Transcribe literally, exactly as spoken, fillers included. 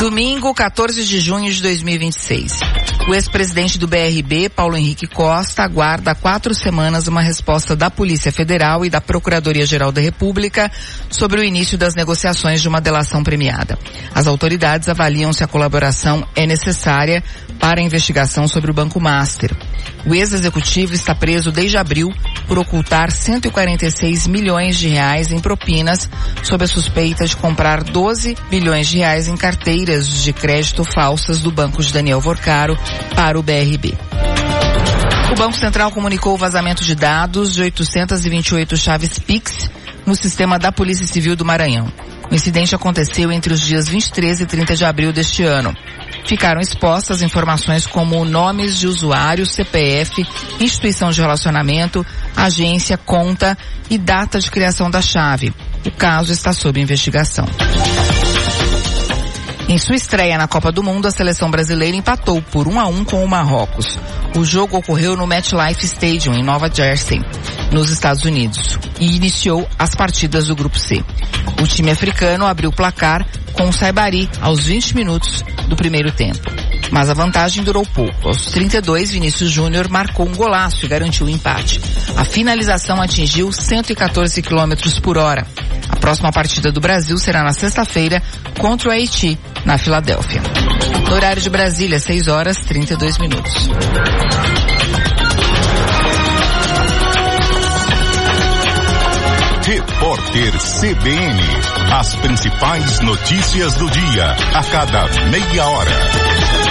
Domingo, quatorze de junho de dois mil e vinte e seis. O ex-presidente do B R B, Paulo Henrique Costa, aguarda há quatro semanas uma resposta da Polícia Federal e da Procuradoria-Geral da República sobre o início das negociações de uma delação premiada. As autoridades avaliam se a colaboração é necessária para a investigação sobre o Banco Master. O ex-executivo está preso desde abril por ocultar cento e quarenta e seis milhões de reais em propinas, sob a suspeita de comprar doze bilhões de reais em carteiras de crédito falsas do banco de Daniel Vorcaro para o B R B. O Banco Central comunicou o vazamento de dados de oitocentas e vinte e oito chaves Pix no sistema da Polícia Civil do Maranhão. O incidente aconteceu entre os dias vinte e três e trinta de abril deste ano. Ficaram expostas informações como nomes de usuário, C P F, instituição de relacionamento, agência, conta e data de criação da chave. O caso está sob investigação. Em sua estreia na Copa do Mundo, a seleção brasileira empatou por um a um com o Marrocos. O jogo ocorreu no MetLife Stadium, em Nova Jersey, nos Estados Unidos, e iniciou as partidas do Grupo C. O time africano abriu o placar com o Saibari aos vinte minutos do primeiro tempo. Mas a vantagem durou pouco. Aos trinta e dois, Vinícius Júnior marcou um golaço e garantiu o empate. A finalização atingiu cento e quatorze quilômetros por hora. A próxima partida do Brasil será na sexta-feira contra o Haiti, na Filadélfia. No horário de Brasília, seis horas e trinta e dois minutos. Repórter C B N. As principais notícias do dia, a cada meia hora.